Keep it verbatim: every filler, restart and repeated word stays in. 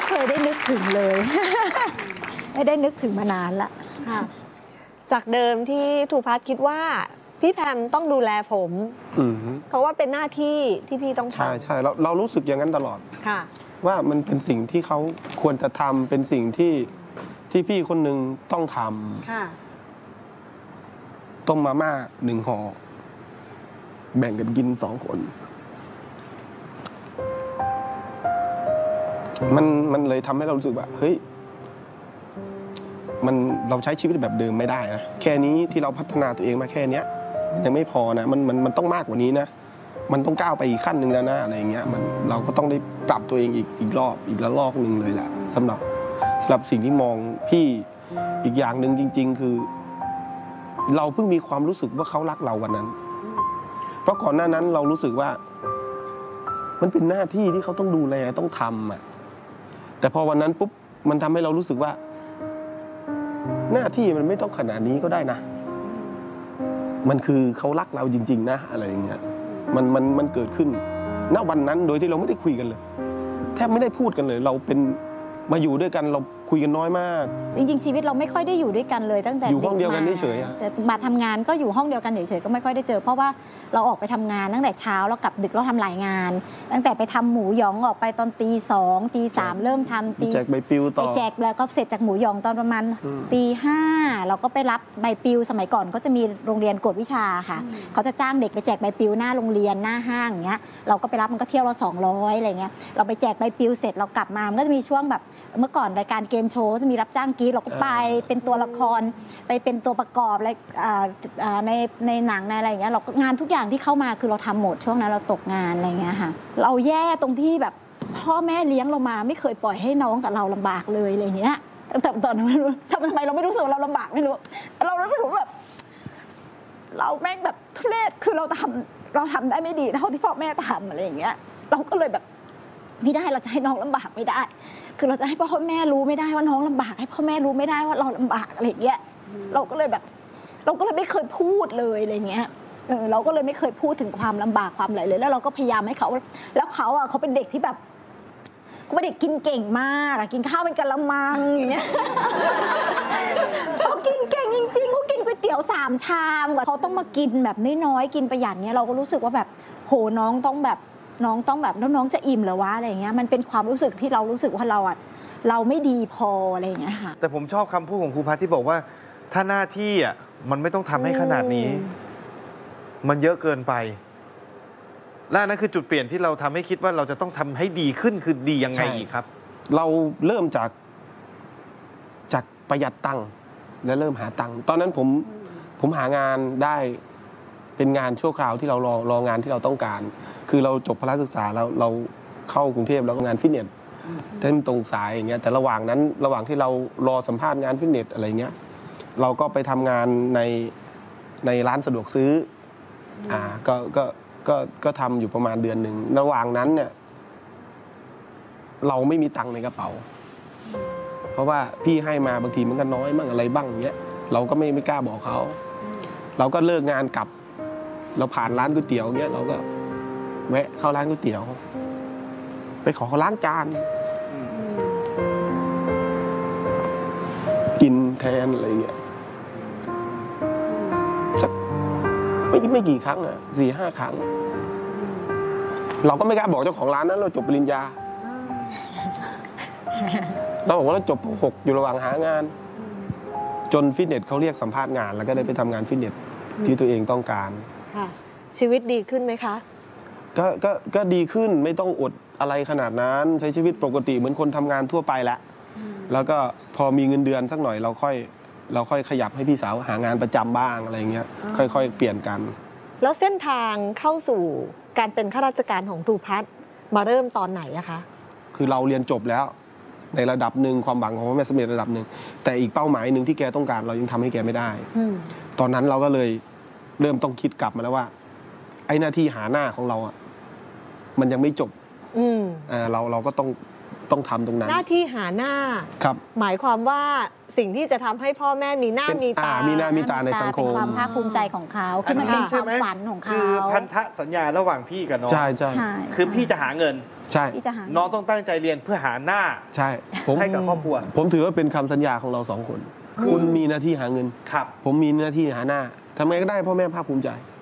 เคยได้นึกถึงเลย ไม่ได้นึกถึงมานานละจากเดิมที่ทูพัฒน์คิดว่าพี่แพมต้องดูแลผมเพราะว่าเป็นหน้าที่ที่พี่ต้องทำใช่ใช่เราเรารู้สึกอย่างนั้นตลอดค่ะว่ามันเป็นสิ่งที่เขาควรจะทำเป็นสิ่งที่ที่พี่คนหนึ่งต้องทำค่ะต้มมาม่าหนึ่งห่อแบ่งกันกินสองคนมันมันเลยทำให้เรารู้สึกว่าเฮ้ยมันเราใช้ชีวิตแบบเดิมไม่ได้นะแค่นี้ที่เราพัฒนาตัวเองมาแค่เนี้ยยังไม่พอนะมันมันมันต้องมากกว่านี้นะมันต้องก้าวไปอีกขั้นหนึ่งแล้วนะอะไรอย่างเงี้ยมันเราก็ต้องได้ปรับตัวเองอีกอีกรอบอีกละลอกหนึ่งเลยแหละสำหรับสำหรับสิ่งที่มองพี่อีกอย่างหนึ่งจริงๆคือเราเพิ่งมีความรู้สึกว่าเขารักเราวันนั้นเพราะก่อนหน้านั้นเรารู้สึกว่ามันเป็นหน้าที่ที่เขาต้องดูแลต้องทำอ่ะแต่พอวันนั้นปุ๊บมันทำให้เรารู้สึกว่าหน้าที่มันไม่ต้องขนาดนี้ก็ได้นะมันคือเขารักเราจริงๆนะอะไรอย่างเงี้ยมันมันมันเกิดขึ้นณวันนั้นโดยที่เราไม่ได้คุยกันเลยแทบไม่ได้พูดกันเลยเราเป็นมาอยู่ด้วยกันเราคุยกันน้อยมากจริงๆชีวิตเราไม่ค่อยได้อยู่ด้วยกันเลยตั้งแต่อยู่ห้องเดียวกันเฉยๆแต่มาทำงานก็อยู่ห้องเดียวกันเฉยๆก็ไม่ค่อยได้เจอเพราะว่าเราออกไปทำงานตั้งแต่เช้าแล้วกลับดึกเราทำหลายงานตั้งแต่ไปทำหมูหยองออกไปตอนตีสองตีสามเริ่มทำตีแจกใบปลิวต่อไปแจกแล้วก็เสร็จจากหมูหยองตอนประมาณตีห้าเราก็ไปรับใบปลิวสมัยก่อนก็จะมีโรงเรียนกวดวิชาค่ะเขาจะจ้างเด็กไปแจกใบปลิวหน้าโรงเรียนหน้าห้างอย่างเงี้ยเราก็ไปรับมันก็เที่ยวละสองร้อยอะไรเงี้ยเราไปแจกใบปลิวเสร็จเรากลับมามันก็จะมีช่วงแบบเมื่อก่อนรายการเกมโชว์จะมีรับจ้างกรีดเราก็ไปเป็นตัวละครไปเป็นตัวประกอบอะไรในในหนังในอะไรอย่างเงี้ยเรางานทุกอย่างที่เข้ามาคือเราทำหมดช่วงนั้นเราตกงานอะไรเงี้ยค่ะเราแย่ตรงที่แบบพ่อแม่เลี้ยงเรามาไม่เคยปล่อยให้น้องกับเราลำบากเลยอะไรเงี้ยแต่ตอนนั้นไม่รู้ทำไมเราไม่รู้สึกว่าเราลำบากไม่รู้เรารู้สึกแบบเราแม่งแบบทุเรศคือเราทำเราทำได้ไม่ดีเท่าที่พ่อแม่ทำอะไรอย่างเงี้ยเราก็เลยแบบไม่ได้เราจะให้น้องลำบากไม่ได้คือเราจะให้พ่อแม่รู้ไม่ได้ว่าน้องลำบากให้พ่อแม่รู้ไม่ได้ว่าเราลำบากอะไรอย่างเงี้ยเราก็เลยแบบเราก็เลยไม่เคยพูดเลยอะไรเงี้ยเออเราก็เลยไม่เคยพูดถึงความลำบากความอะไรเลยแล้วเราก็พยายามให้เขาแล้วเขาอ่ะเขาเป็นเด็กที่แบบเขาเป็นเด็กกินเก่งมากกินข้าวเป็นกะละมังอย่างเงี้ยเขากินเก่งจริงๆเขากินก๋วยเตี๋ยวสามชามกว่าเขาต้องมากินแบบน้อยๆกินประหยัดเนี้ยเราก็รู้สึกว่าแบบโหน้องต้องแบบน้องต้องแบบแล้วน้องจะอิ่มเหรอวะอะไรอย่างเงี้ยมันเป็นความรู้สึกที่เรารู้สึกว่าเราอ่ะเราไม่ดีพออะไรอย่างเงี้ยค่ะแต่ผมชอบคำพูดของครูพัฒน์ที่บอกว่าถ้าหน้าที่อ่ะมันไม่ต้องทำให้ขนาดนี้มันเยอะเกินไปและนั่นคือจุดเปลี่ยนที่เราทำให้คิดว่าเราจะต้องทำให้ดีขึ้นคือดียังไงอีกครับเราเริ่มจากจากประหยัดตังค์และเริ่มหาตังค์ตอนนั้นผมผมหางานได้เป็นงานชั่วคราวที่เรารอรองานที่เราต้องการคือเราจบพละศึกษาแล้วเราเข้ากรุงเทพแล้วก็งานฟิตเนสเต้นตรงสายอย่างเงี้ยแต่ระหว่างนั้นระหว่างที่เรารอสัมภาษณ์งานฟิตเนสอะไรเงี้ยเราก็ไปทำงานในในร้านสะดวกซื้ออ่าก็ก็ก็ก็ทำอยู่ประมาณเดือนหนึ่งระหว่างนั้นเนี่ยเราไม่มีตังค์ในกระเป๋าเพราะว่าพี่ให้มาบางทีมันก็น้อยบ้างอะไรบ้างเงี้ยเราก็ไม่ไม่กล้าบอกเขาเราก็เลิกงานกลับเราผ่านร้านก๋วยเตี๋ยวเงี้ยเราก็แวะเข้าร้านก๋วยเตี๋ยวไปขอเขาล้างจานกินแทนอะไรเงี้ยสักไม่ไม่กี่ครั้งอ่ะสี่ห้าครั้งเราก็ไม่กล้าบอกเจ้าของร้านนั้นเราจบปริญญาเราบอกว่าเราจบหกอยู่ระหว่างหางานจนฟิตเนสเขาเรียกสัมภาษณ์งานแล้วก็ได้ไปทำงานฟิตเนสที่ตัวเองต้องการชีวิตดีขึ้นไหมคะก็ก็ก็ดีขึ้นไม่ต้องอดอะไรขนาดนั้นใช้ชีวิตปกติเหมือนคนทำงานทั่วไปแล้วแล้วก็พอมีเงินเดือนสักหน่อยเราค่อยเราค่อยขยับให้พี่สาวหางานประจำบ้างอะไรเงี้ยค่อยๆเปลี่ยนกันแล้วเส้นทางเข้าสู่การเป็นข้าราชการของทูพัฒน์มาเริ่มตอนไหนอะคะคือเราเรียนจบแล้วในระดับหนึ่งความหวังของพ่อแม่สำเร็จระดับหนึ่งแต่อีกเป้าหมายหนึ่งที่แกต้องการเรายังทำให้แกไม่ได้ตอนนั้นเราก็เลยเริ่มต้องคิดกลับมาแล้วว่าไอ้หน้าที่หาหน้าของเราอ่ะมันยังไม่จบเราเราก็ต้องต้องทำตรงนั้นหน้าที่หาหน้าครับหมายความว่าสิ่งที่จะทำให้พ่อแม่มีหน้าเป็นมีตาอ่ามีหน้ามีตาในสังคเป็นมความภาคภูมิใจของเขาคือมันเป็นความฝันของคืเขาอพันธสัญญาระหว่างพี่กับน้องใช่ใช่ใช่คือพี่จะหาเงินใช่ที่จะหาน้องต้องตั้งใจเรียนเพื่อหาหน้าใช่ผมให้กับครอบครัวผมถือว่าเป็นคำสัญญาของเราสองคนคือคุณมีหน้าที่หาเงินครับผมมีหน้าที่หาหน้าทำไงก็ได้พ่อแม่ภาคภูมิใจ